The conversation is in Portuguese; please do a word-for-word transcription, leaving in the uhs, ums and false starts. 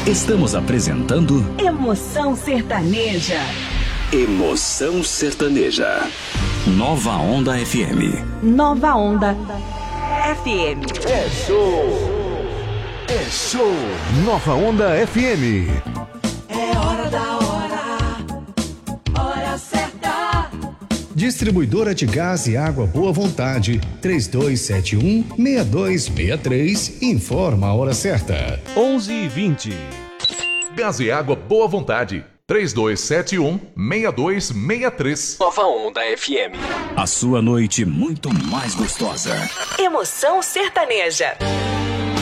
Estamos apresentando Emoção Sertaneja. Emoção Sertaneja. Nova Onda F M. Nova Onda F M. É show! É show! Nova Onda F M. É hora da hora. Hora certa. Distribuidora de Gás e Água Boa Vontade, três dois sete um, seis dois seis três, informa a hora certa. onze e vinte. Gás e Água Boa Vontade, três dois sete um, seis dois seis três. Nova Onda F M. A sua noite muito mais gostosa. Emoção Sertaneja.